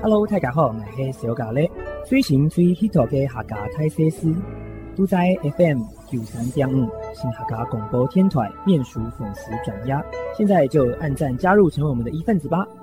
Hello， 大家好，我是小咖喱，最新最 hit 嘅客家泰西斯，都在 FM 93.5新客家广播天台面书粉丝专页，现在就按赞加入成为我们的一份子吧。